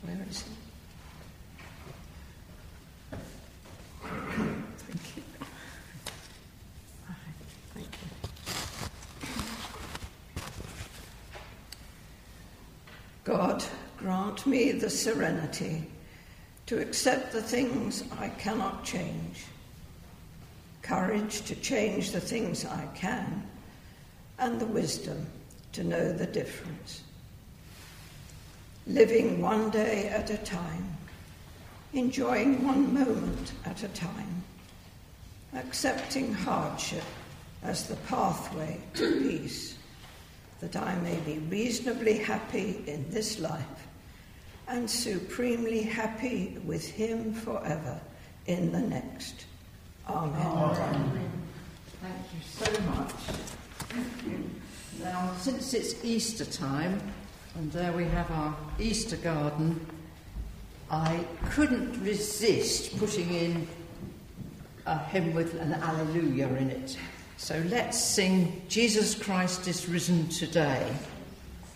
Where is he? Thank you. Thank you. God, grant me the serenity to accept the things I cannot change, courage to change the things I can, and the wisdom to know the difference. Living one day at a time, enjoying one moment at a time, accepting hardship as the pathway to peace, that I may be reasonably happy in this life and supremely happy with him forever in the next. Amen. Amen. Thank you so much. Thank you. Now, since it's Easter time, and there we have our Easter garden, I couldn't resist putting in a hymn with an Alleluia in it. So let's sing Jesus Christ is Risen Today.